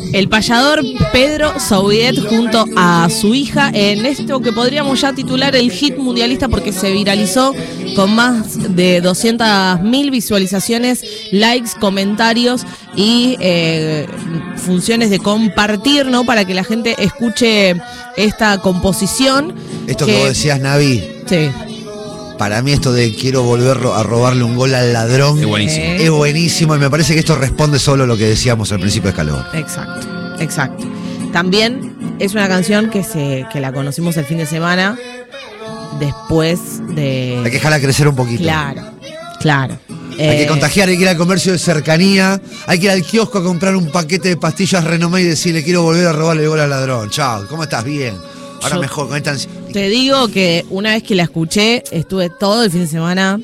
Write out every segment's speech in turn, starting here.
El payador Pedro Sauviet junto a su hija en esto que podríamos ya titular el hit mundialista porque se viralizó con más de 200.000 visualizaciones, likes, comentarios y funciones de compartir, ¿no? Para que la gente escuche esta composición. Esto que vos decías, Navi. Sí. Para mí esto de quiero volver a robarle un gol al ladrón es buenísimo. Es buenísimo y me parece que esto responde solo a lo que decíamos al principio de Escalón. Exacto. También es una canción que la conocimos el fin de semana después de... Hay que dejarla crecer un poquito. Claro. Hay que contagiar, hay que ir al comercio de cercanía, hay que ir al kiosco a comprar un paquete de pastillas Renomé y decirle quiero volver a robarle el gol al ladrón. Chao, ¿cómo estás? Bien. Ahora mejor, con esta... Te digo que una vez que la escuché, estuve todo el fin de semana.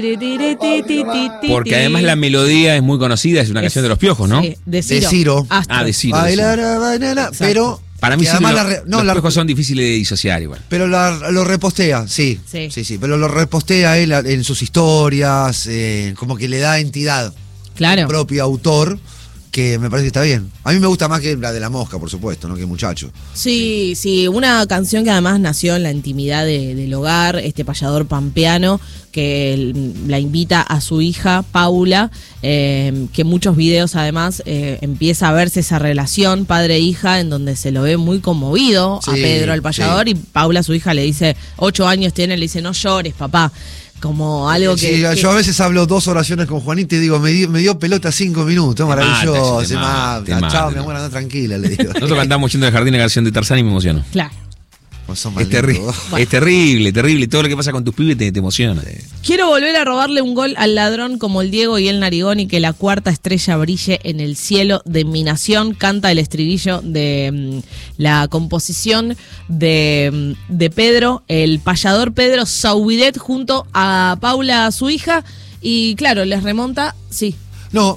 Porque además la melodía es muy conocida, es una canción de Los Piojos, ¿no? Sí, de Ciro. De Ciro. Bailar, pero... Para mí sí, los Piojos son difíciles de disociar igual. Pero lo repostea, sí. Pero lo repostea él en sus historias, como que le da entidad. Claro. Al propio autor. Que me parece que está bien. A mí me gusta más que la de La Mosca, por supuesto, ¿no? Que Muchacho. Sí, una canción que además nació en la intimidad del hogar, este payador pampeano que la invita a su hija, Paula, que en muchos videos además empieza a verse esa relación padre-hija en donde se lo ve muy conmovido a Pedro, el payador, y Paula, su hija, le dice, 8 años tiene, le dice, no llores, papá. Como algo que... Sí, yo a veces hablo 2 oraciones con Juanita y digo, me dio pelota 5 minutos, maravilloso. Chao, mi amor, anda tranquila, le digo. Nosotros cantamos yendo de jardín la canción de Tarzán y me emociono. Claro. Es terrible. Todo lo que pasa con tus pibes te emociona. Quiero volver a robarle un gol al ladrón como el Diego y el Narigón y que la cuarta estrella brille en el cielo de mi nación. Canta el estribillo de la composición de Pedro, el payador Pedro Sauvidet junto a Paula, su hija. Y claro, les remonta, sí. No,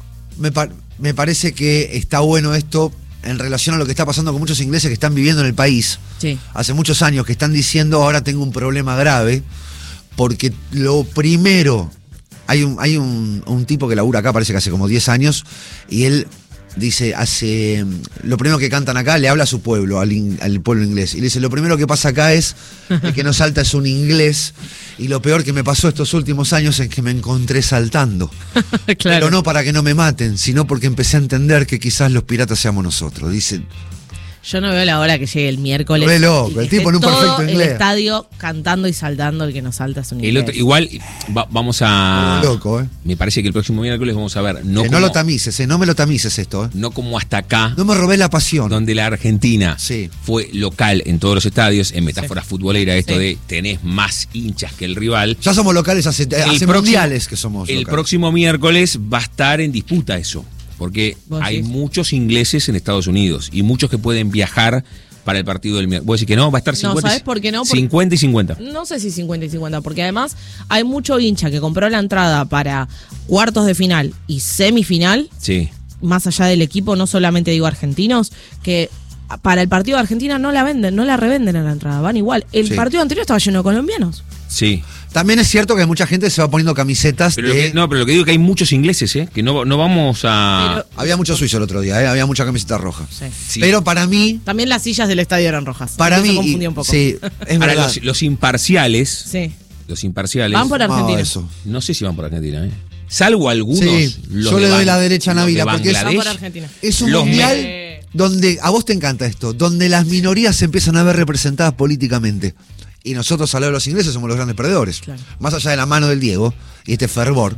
me parece que está bueno esto en relación a lo que está pasando con muchos ingleses que están viviendo en el país. Sí. Hace muchos años que están diciendo ahora tengo un problema grave, porque lo primero, hay un tipo que labura acá, parece que hace como 10 años, y él dice, lo primero que cantan acá, le habla a su pueblo, al pueblo inglés, y le dice, lo primero que pasa acá es el que no salta es un inglés, y lo peor que me pasó estos últimos años es que me encontré saltando. Claro. Pero no para que no me maten, sino porque empecé a entender que quizás los piratas seamos nosotros. Dice... Yo no veo la hora que llegue el miércoles. Re loco, el tipo en un perfecto inglés. El estadio cantando y saltando, el que no salta es un inglés. El otro, igual, vamos a... Loco, Me parece que el próximo miércoles vamos a ver... No lo tamices, no me lo tamices esto. No como hasta acá. No me robé la pasión. Donde la Argentina fue local en todos los estadios, en metáfora futbolera, esto de tenés más hinchas que el rival. Ya somos locales hace mundiales que somos locales. El próximo miércoles va a estar en disputa eso. Porque hay muchos ingleses en Estados Unidos y muchos que pueden viajar para el partido del miércoles. ¿Vos decís que no? ¿Va a estar 50? No, ¿sabes por qué no? 50 y 50. No sé si 50 y 50, porque además hay mucho hincha que compró la entrada para cuartos de final y semifinal. Sí. Más allá del equipo, no solamente digo argentinos, que para el partido de Argentina no la revenden a la entrada, van igual. El partido anterior estaba lleno de colombianos. Sí. También es cierto que mucha gente se va poniendo camisetas pero lo que digo es que hay muchos ingleses, que no vamos a... Había mucho suizo el otro día, había mucha camiseta roja. Sí. Pero para mí... También las sillas del estadio eran rojas. Para mí... Se confundía un poco. Sí, es ahora, verdad. Los imparciales... Sí. Los imparciales... Van por Argentina. No sé si van por Argentina, Salvo algunos... Sí, yo le doy la derecha a Navila, porque van por Argentina. Es un mundial donde... A vos te encanta esto, donde las minorías se empiezan a ver representadas políticamente. Y nosotros, al lado de los ingleses, somos los grandes perdedores. Claro. Más allá de la mano del Diego y este fervor,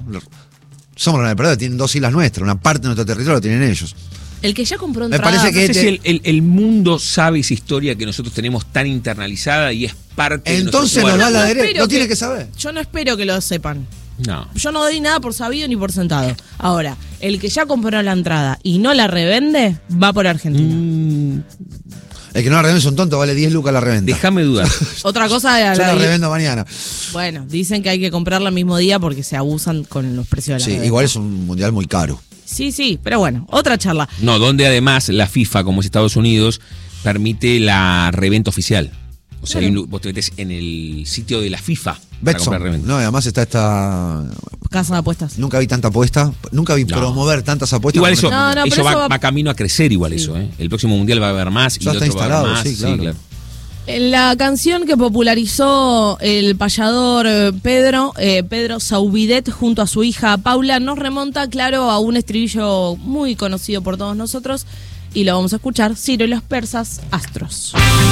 somos los grandes perdedores. Tienen 2 islas nuestras, una parte de nuestro territorio lo tienen ellos. El que ya compró entrada... Me parece que no sé si el mundo sabe esa historia que nosotros tenemos tan internalizada y es parte de nuestro entonces nos da la derecha, no tiene que saber. Yo no espero que lo sepan. No. Yo no doy nada por sabido ni por sentado. Ahora, el que ya compró la entrada y no la revende, va por Argentina. El que no la revende es un tonto, vale 10 lucas la reventa. Déjame dudar. Otra cosa de yo la revendo mañana. Bueno, dicen que hay que comprarla el mismo día porque se abusan con los precios de la reventa. Igual es un mundial muy caro. Sí, pero bueno, otra charla. No, donde además la FIFA, como es Estados Unidos, permite la reventa oficial. O sea, vos te metes en el sitio de la FIFA para Betson. comprar reventas. No, además está esta... Casa de apuestas. Nunca vi tanta apuesta, nunca vi promover tantas apuestas. Igual eso, No, pero eso eso va camino a crecer igual eso. El próximo mundial va a haber más y Ya el está otro va a haber instalado, más. sí, claro. La canción que popularizó el payador Pedro Saubidet junto a su hija Paula nos remonta, claro, a un estribillo muy conocido por todos nosotros y lo vamos a escuchar, Ciro y los persas, Astros.